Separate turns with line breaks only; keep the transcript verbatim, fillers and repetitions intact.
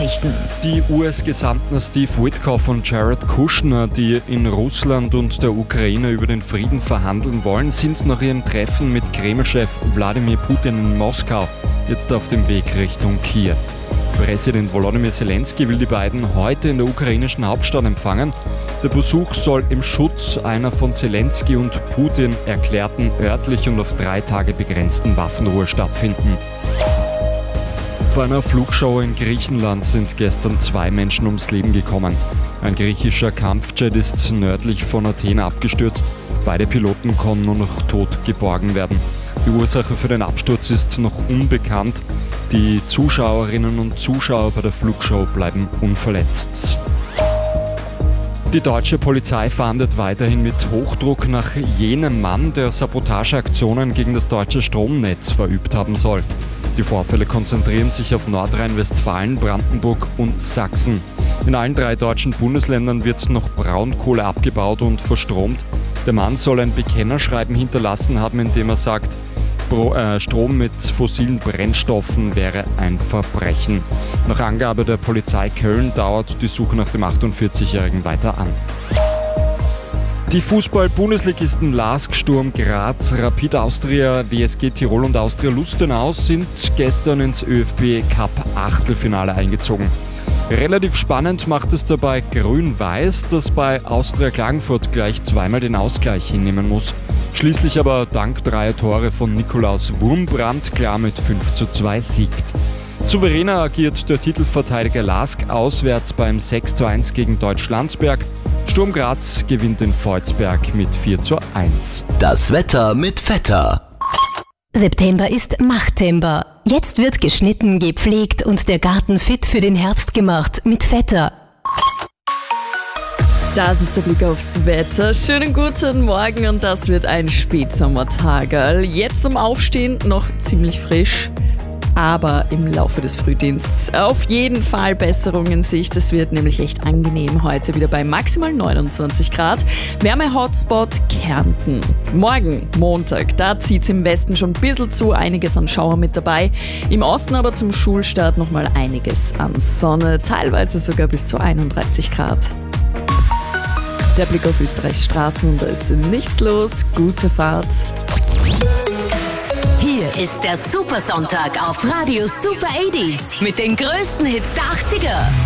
Nachrichten.
Die U S-Gesandten Steve Witkoff und Jared Kushner, die in Russland und der Ukraine über den Frieden verhandeln wollen, sind nach ihrem Treffen mit Kreml-Chef Wladimir Putin in Moskau jetzt auf dem Weg Richtung Kiew. Präsident Volodymyr Zelensky will die beiden heute in der ukrainischen Hauptstadt empfangen. Der Besuch soll im Schutz einer von Zelensky und Putin erklärten örtlich und auf drei Tage begrenzten Waffenruhe stattfinden. Bei einer Flugshow in Griechenland sind gestern zwei Menschen ums Leben gekommen. Ein griechischer Kampfjet ist nördlich von Athen abgestürzt. Beide Piloten konnten nur noch tot geborgen werden. Die Ursache für den Absturz ist noch unbekannt. Die Zuschauerinnen und Zuschauer bei der Flugshow bleiben unverletzt. Die deutsche Polizei fahndet weiterhin mit Hochdruck nach jenem Mann, der Sabotageaktionen gegen das deutsche Stromnetz verübt haben soll. Die Vorfälle konzentrieren sich auf Nordrhein-Westfalen, Brandenburg und Sachsen. In allen drei deutschen Bundesländern wird noch Braunkohle abgebaut und verstromt. Der Mann soll ein Bekennerschreiben hinterlassen haben, in dem er sagt, Pro, äh, Strom mit fossilen Brennstoffen wäre ein Verbrechen. Nach Angabe der Polizei Köln dauert die Suche nach dem achtundvierzigjährigen weiter an. Die Fußball-Bundesligisten Lask, Sturm Graz, Rapid Austria, W S G Tirol und Austria Lustenau sind gestern ins ÖFB-Cup-Achtelfinale eingezogen. Relativ spannend macht es dabei Grün-Weiß, das bei Austria Klagenfurt gleich zweimal den Ausgleich hinnehmen muss. Schließlich aber dank dreier Tore von Nikolaus Wurmbrand klar mit fünf zu zwei siegt. Souveräner agiert der Titelverteidiger Lask auswärts beim sechs zu eins gegen Deutsch-Landsberg. Sturm Graz gewinnt in Volzberg mit vier zu eins.
Das Wetter mit Vetter.
September ist Machttember. Jetzt wird geschnitten, gepflegt und der Garten fit für den Herbst gemacht mit Vetter.
Das ist der Blick aufs Wetter. Schönen guten Morgen und das wird ein Spätsommertag. Jetzt zum Aufstehen noch ziemlich frisch, aber im Laufe des Frühdienstes auf jeden Fall Besserung in Sicht. Es wird nämlich echt angenehm heute wieder bei maximal neunundzwanzig Grad. Wärme-Hotspot Kärnten. Morgen, Montag, da zieht es im Westen schon ein bisschen zu, einiges an Schauer mit dabei. Im Osten aber zum Schulstart nochmal einiges an Sonne, teilweise sogar bis zu einunddreißig Grad. Der Blick auf Österreichs Straßen, da ist nichts los. Gute Fahrt.
Hier ist der Supersonntag auf Radio Super achtziger mit den größten Hits der achtziger.